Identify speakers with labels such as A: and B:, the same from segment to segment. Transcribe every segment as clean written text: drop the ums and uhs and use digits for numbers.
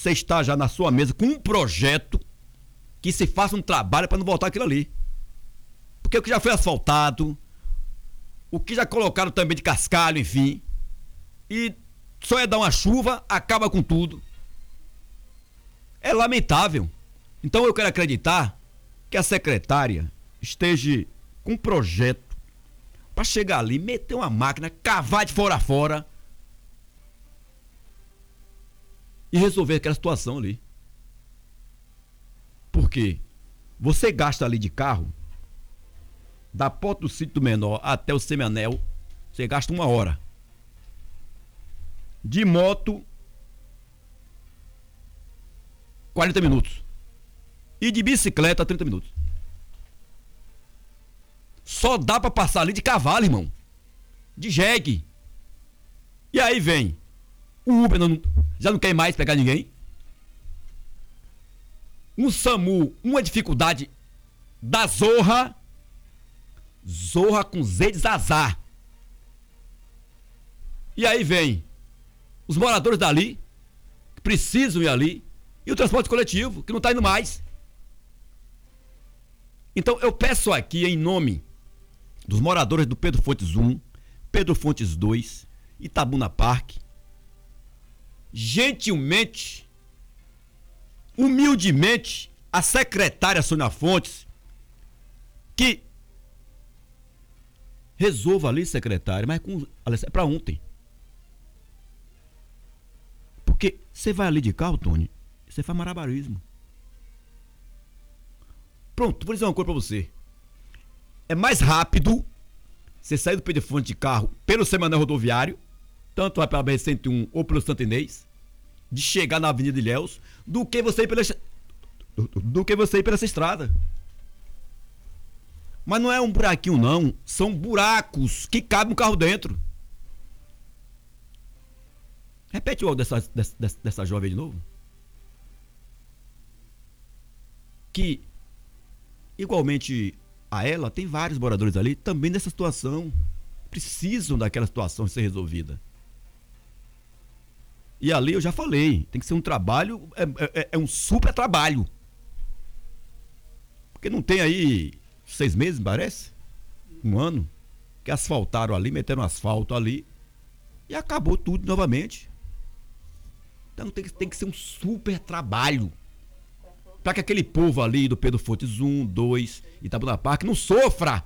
A: você está já na sua mesa com um projeto que se faça um trabalho para não voltar aquilo ali. Porque o que já foi asfaltado, o que já colocaram também de cascalho, enfim, e só é dar uma chuva, acaba com tudo. É lamentável. Então eu quero acreditar que a secretária esteja com um projeto para chegar ali, meter uma máquina, cavar de fora a fora e resolver aquela situação ali. Porque você gasta ali de carro, da porta do sítio do menor até o semianel, você gasta 1 hora. De moto, 40 minutos. E de bicicleta, 30 minutos. Só dá pra passar ali de cavalo, irmão. De jegue. E aí vem. O Uber já não quer mais pegar ninguém. Um SAMU, uma dificuldade da zorra. Zorra com Z de Zazá. E aí vem os moradores dali, que precisam ir ali, e o transporte coletivo, que não está indo mais. Então eu peço aqui, em nome dos moradores do Pedro Fontes 1, Pedro Fontes 2, Itabuna Parque, gentilmente, humildemente, a secretária Sônia Fontes, que resolva ali, secretária, mas é para ontem. Porque você vai ali de carro, Tony, você faz malabarismo. Pronto, vou dizer uma coisa pra você. É mais rápido você sair do Pedro Fonte de carro pelo semanal rodoviário, tanto lá pela BR-101 ou pelo Santo Inês, de chegar na Avenida Ilhéus, do que você ir pela essa estrada. Mas não é um buraquinho não, são buracos que cabem um carro dentro. Repete o áudio dessa jovem de novo. Que, igualmente a ela, tem vários moradores ali também nessa situação. Precisam daquela situação ser resolvida. E ali eu já falei, tem que ser um trabalho, é um super trabalho. Porque não tem aí 6 meses, parece? 1 ano, que asfaltaram ali, meteram asfalto ali e acabou tudo novamente. Então tem que ser um super trabalho para que aquele povo ali do Pedro Fontes 1, 2, Itabuna Parque não sofra.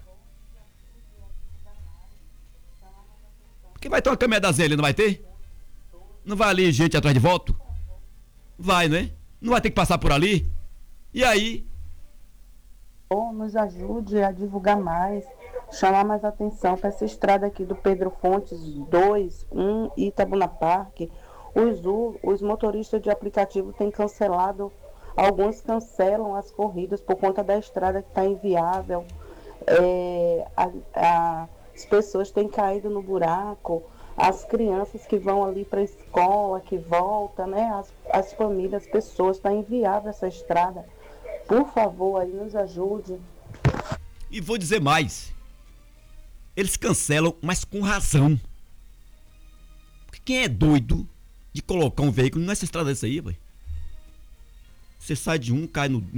A: Porque vai ter uma caminhada da Zé ali, não vai ter? Não vai ali gente atrás de voto? Vai, né? Não vai ter que passar por ali? E aí?
B: Nos ajude a divulgar mais, chamar mais atenção para essa estrada aqui do Pedro Fontes 2, 1 e Itabuna Parque. Os motoristas de aplicativo têm cancelado, alguns cancelam as corridas por conta da estrada que está inviável. As pessoas têm caído no buraco, as crianças que vão ali para a escola, que voltam, né? As famílias, as pessoas, está inviável essa estrada. Por favor, aí nos ajude.
A: E vou dizer mais. Eles cancelam, mas com razão. Porque quem é doido de colocar um veículo nessa estrada dessa aí, velho? Você sai de um, cai no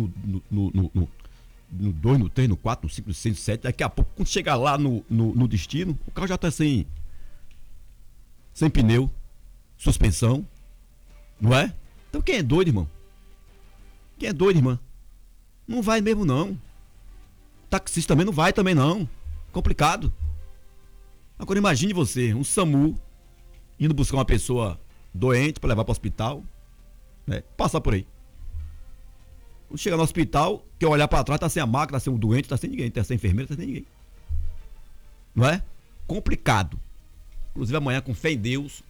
A: 2, no 3, no 4, no 5, no 6, no 7. Daqui a pouco, quando chegar lá no destino, o carro já tá sem pneu, suspensão. Não é? Então quem é doido, irmão? Quem é doido, irmã? Não vai mesmo, não. Taxista também não vai, também não. Complicado. Agora imagine você, um SAMU, indo buscar uma pessoa doente para levar para o hospital, né? Passar por aí. Quando chegar no hospital, que olhar para trás, tá sem a máquina, tá sem o doente, tá sem ninguém, tá sem enfermeira, tá sem ninguém. Não é? Complicado. Inclusive amanhã, com fé em Deus,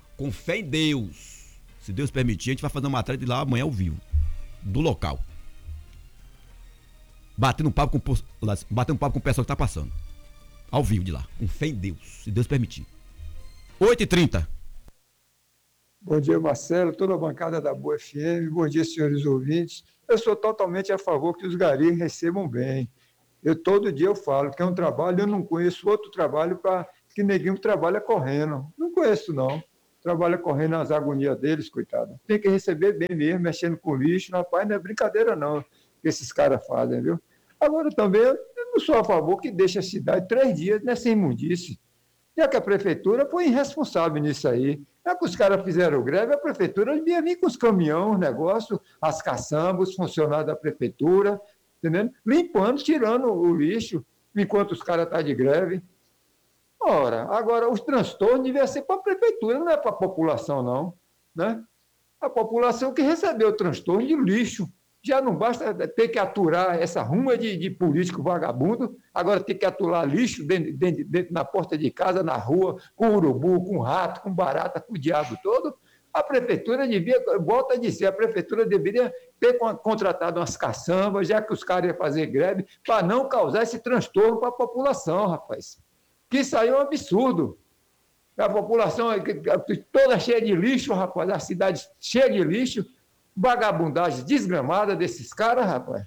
A: se Deus permitir, a gente vai fazer uma matéria de lá amanhã ao vivo, do local. Batendo um papo com o pessoal que tá passando. Ao vivo de lá, com fé em Deus, se Deus permitir. 8h30.
C: Bom dia, Marcelo, toda a bancada da Boa FM. Bom dia, senhores ouvintes. Eu sou totalmente a favor que os garis recebam bem. Todo dia eu falo que é um trabalho, eu não conheço outro trabalho para que neguinho trabalha correndo. Não conheço, não. trabalha correndo as agonias deles, coitado. Tem que receber bem mesmo, mexendo com lixo, rapaz, não é brincadeira não, que esses caras fazem, viu? Agora também, eu não sou a favor que deixe a cidade 3 dias nessa imundície. Já que a prefeitura foi irresponsável nisso aí. Já que os caras fizeram greve, a prefeitura devia vir com os caminhões, os negócios, as caçambas, os funcionários da prefeitura, entendendo? Limpando, tirando o lixo, enquanto os caras estão de greve. Ora, agora, os transtornos deviam ser para a prefeitura, não é para a população, não. Né? A população que recebeu o transtorno de lixo. Já não basta ter que aturar essa ruma de político vagabundo, agora tem que aturar lixo dentro na porta de casa, na rua, com urubu, com rato, com barata, com o diabo todo. A prefeitura devia, volta a dizer, a prefeitura deveria ter contratado umas caçambas, já que os caras iam fazer greve, para não causar esse transtorno para a população, rapaz. Que isso aí é um absurdo. A população toda cheia de lixo, rapaz, a cidade cheia de lixo, vagabundagem desgramada desses caras, rapaz.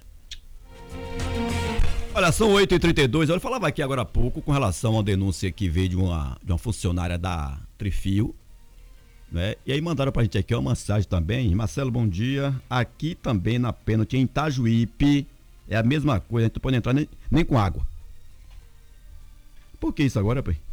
A: Olha, são 8h32. Eu falava aqui agora há pouco com relação a uma denúncia que veio de uma funcionária da Trifil, né? E aí mandaram pra gente aqui uma mensagem também. Marcelo, bom dia. Aqui também na pênalti em Itajuípe é a mesma coisa, a gente não pode entrar nem com água. Por que isso agora, pai?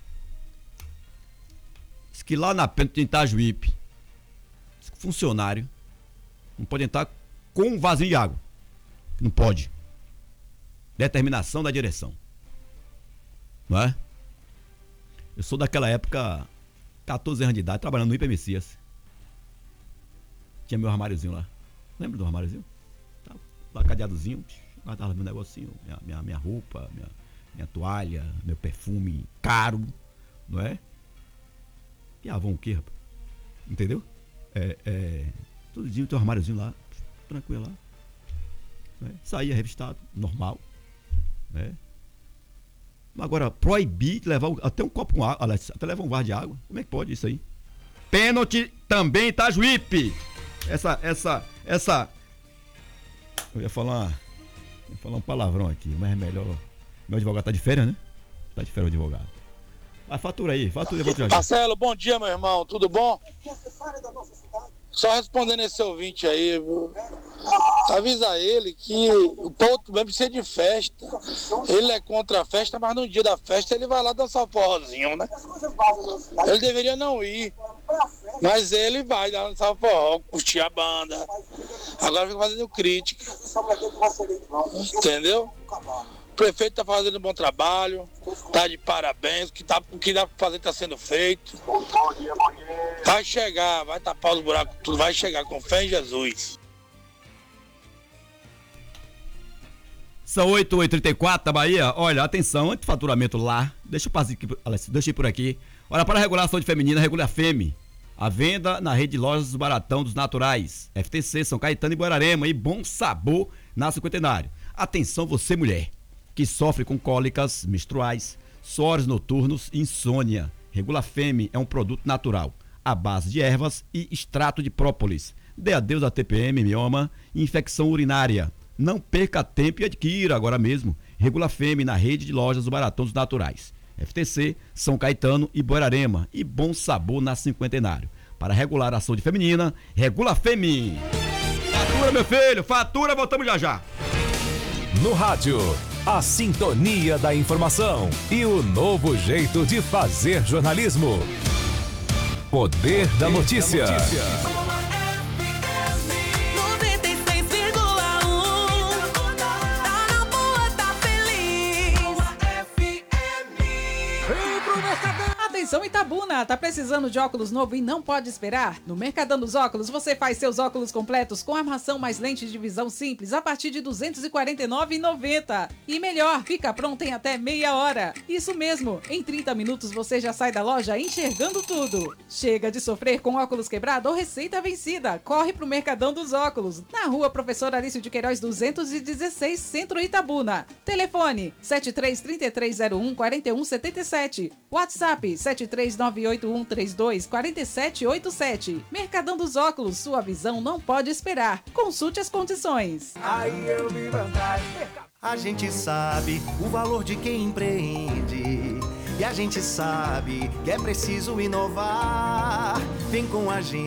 A: Diz que lá na pênalti em Itajuípe, funcionário não pode entrar com um vasinho de água. Não pode. Determinação da direção. Não é? Eu sou daquela época, 14 anos de idade, trabalhando no IP Messias. Tinha meu armáriozinho lá. Lembra do armáriozinho? Tava lá cadeadozinho, guardava meu negocinho, minha roupa, minha toalha, meu perfume caro, não é? E vão o quê, rapaz? Entendeu? Todo dia tem um armáriozinho lá, tranquilo lá. Né? Saía revistado, normal. Né? Agora, proibir de levar até um copo com água, até levar um vaso de água. Como é que pode isso aí? Pênalti também Itajuípe. Essa. Eu ia falar um palavrão aqui, mas é melhor. Meu advogado tá de férias, né? Tá de férias o advogado. Fatura aí, fatura já.
D: Marcelo, bom dia, meu irmão, tudo bom? Só respondendo esse ouvinte aí, viu? Avisa ele que o povo também precisa de festa. Ele é contra a festa, mas no dia da festa ele vai lá dançar o forrozinho, né? Ele deveria não ir, mas ele vai lá dançar o forró, curtir a banda. Agora fica fazendo crítica. Entendeu? O prefeito tá fazendo um bom trabalho, tá de parabéns, o que dá pra fazer tá sendo feito. Vai chegar, vai tapar os buracos, tudo vai chegar, com fé em Jesus.
A: São 8h34 da Bahia. Olha, atenção, antifaturamento lá. Deixa eu ir por aqui. Olha, para a regulação de feminina, regula a FEME. A venda na rede de lojas do Baratão dos Naturais. FTC, São Caetano e Guararema. E Bom Sabor na Cinquentenário. Atenção, você mulher que sofre com cólicas menstruais, suores noturnos e insônia. Regula Feme é um produto natural, à base de ervas e extrato de própolis. Dê adeus a TPM, mioma e infecção urinária. Não perca tempo e adquira agora mesmo. Regula Feme na rede de lojas do Baratão dos Naturais. FTC, São Caetano e Guararema. E Bom Sabor na Cinquentenário. Para regular a saúde feminina, Regula Feme. Fatura, meu filho, fatura, voltamos já já.
E: No rádio, a sintonia da informação e o novo jeito de fazer jornalismo. Poder da notícia.
F: Atenção Itabuna, tá precisando de óculos novo e não pode esperar? No Mercadão dos Óculos você faz seus óculos completos com armação mais lente de visão simples a partir de R$ 249,90. E melhor, fica pronto em até meia hora. Isso mesmo, em 30 minutos você já sai da loja enxergando tudo. Chega de sofrer com óculos quebrado ou receita vencida. Corre pro Mercadão dos Óculos, na rua Professor Arício de Queiroz 216, Centro Itabuna. Telefone 7333014177. WhatsApp 73981324787. Mercadão dos Óculos, sua visão não pode esperar. Consulte as condições.
G: Aí eu vi vantagem. A gente sabe o valor de quem empreende. E a gente sabe que é preciso inovar. Vem com a gente